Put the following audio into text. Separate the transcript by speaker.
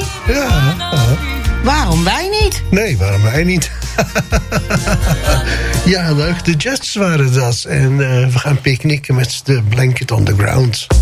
Speaker 1: niet?
Speaker 2: Ja.
Speaker 1: Waarom wij niet?
Speaker 2: Nee, waarom wij niet? Ja, leuk. De Jets waren dat. En we gaan picknicken met de Blanket on the Ground.